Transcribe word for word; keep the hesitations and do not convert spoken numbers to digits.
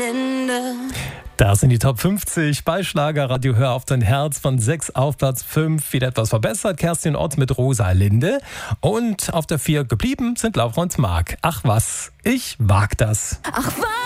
Rosalinde. Das sind die Top fünfzig bei Schlagerradio. Hör auf dein Herz, von sechs auf Platz fünf. Wieder etwas verbessert. Kerstin Ott mit Rosalinde. Und auf der vier geblieben sind Laura und Marc. Ach was, ich wag das. Ach was.